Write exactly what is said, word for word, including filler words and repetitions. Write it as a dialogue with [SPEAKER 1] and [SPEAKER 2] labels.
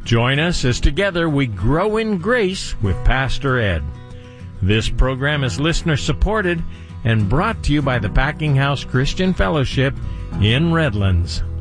[SPEAKER 1] Join us as together we grow in grace with Pastor Ed. This program is listener-supported and brought to you by the Packing House Christian Fellowship in Redlands.